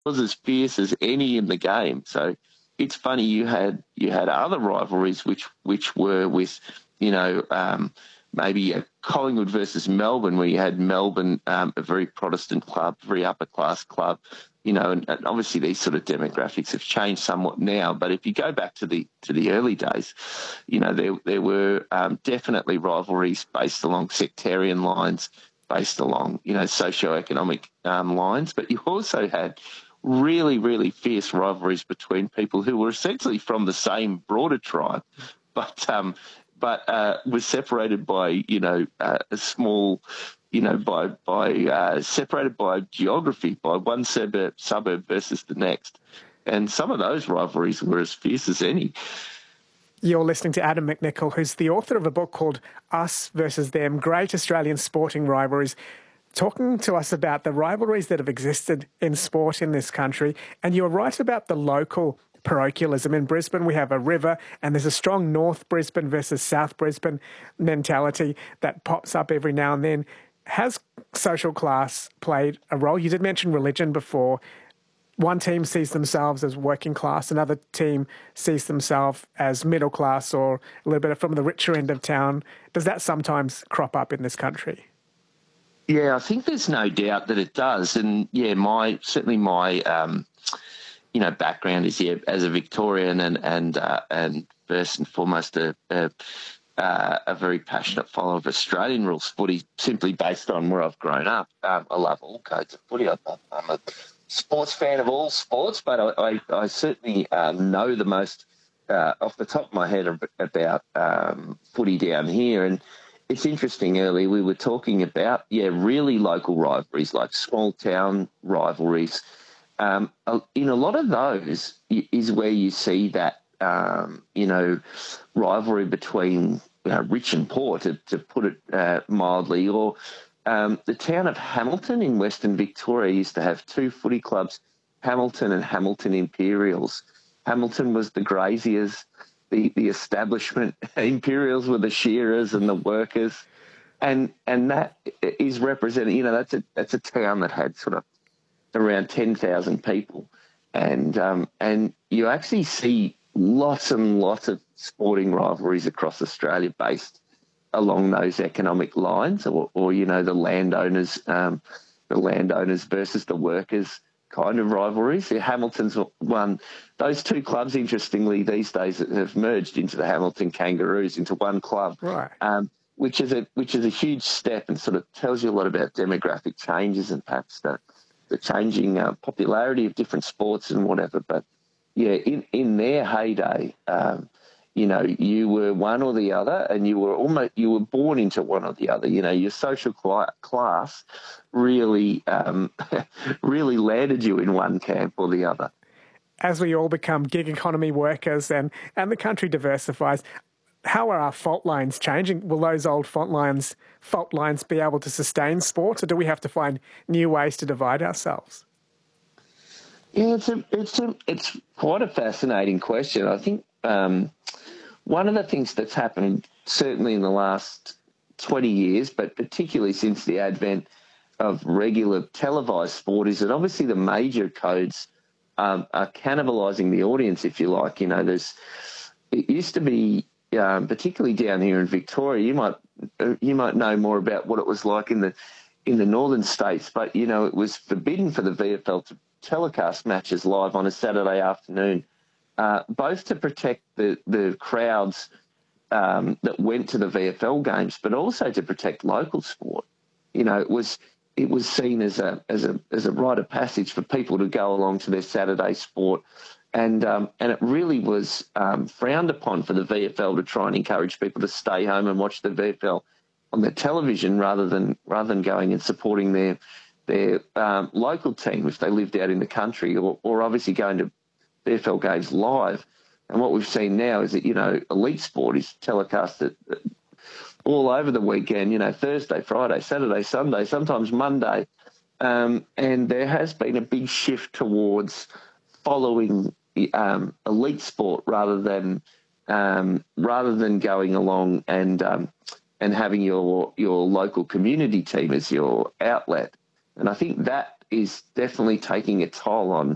was as fierce as any in the game. So it's funny you had other rivalries which were with, maybe a Collingwood versus Melbourne, where you had Melbourne, a very Protestant club, very upper class club, and obviously these sort of demographics have changed somewhat now. But if you go back to the early days, there were definitely rivalries based along sectarian lines, based along socioeconomic lines. But you also had really, really fierce rivalries between people who were essentially from the same broader tribe, but was separated by a small, separated by geography, by one suburb versus the next, and some of those rivalries were as fierce as any. You're listening to Adam McNichol, who's the author of a book called Us versus Them: Great Australian Sporting Rivalries, talking to us about the rivalries that have existed in sport in this country. And you're right about the local parochialism. In Brisbane, we have a river, and there's a strong North Brisbane versus South Brisbane mentality that pops up every now and then. Has social class played a role? You did mention religion before. One team sees themselves as working class, another team sees themselves as middle class or a little bit from the richer end of town. Does that sometimes crop up in this country? Yeah, I think there's no doubt that it does. And yeah, my background is as a Victorian and first and foremost a very passionate follower of Australian rules footy, simply based on where I've grown up. I love all codes of footy. I'm a sports fan of all sports, but I certainly know the most off the top of my head about footy down here. And it's interesting, earlier we were talking about, really local rivalries, like small town rivalries. In a lot of those is where you see that, rivalry between rich and poor, to put it mildly. Or the town of Hamilton in Western Victoria used to have two footy clubs, Hamilton and Hamilton Imperials. Hamilton was the graziers, the establishment. Imperials were the shearers and the workers. And that is represented, that's a town that had sort of around 10,000 people. And you actually see lots and lots of sporting rivalries across Australia based along those economic lines, or the landowners versus the workers kind of rivalries. Hamilton's one. Those two clubs, interestingly, these days have merged into the Hamilton Kangaroos, into one club, right? Which is a huge step, and sort of tells you a lot about demographic changes and perhaps the changing popularity of different sports and whatever. But yeah, in their heyday, you were one or the other, and you were born into one or the other. Your social class really really landed you in one camp or the other. As we all become gig economy workers and the country diversifies, how are our fault lines changing? Will those old fault lines be able to sustain sport, or do we have to find new ways to divide ourselves? Yeah, it's quite a fascinating question. I think one of the things that's happened certainly in the last 20 years, but particularly since the advent of regular televised sport, is that obviously the major codes are cannibalising the audience, if you like. It used to be, particularly down here in Victoria, you might know more about what it was like in the northern states, but it was forbidden for the VFL to telecast matches live on a Saturday afternoon, both to protect the crowds that went to the VFL games, but also to protect local sport. It was seen as a rite of passage for people to go along to their Saturday sport, and it really was frowned upon for the VFL to try and encourage people to stay home and watch the VFL on the television rather than going and supporting their local team if they lived out in the country, or obviously going to VFL games live. And what we've seen now is that, elite sport is telecasted all over the weekend, Thursday, Friday, Saturday, Sunday, sometimes Monday. And there has been a big shift towards following elite sport rather than going along and having your local community team as your outlet. And I think that is definitely taking a toll on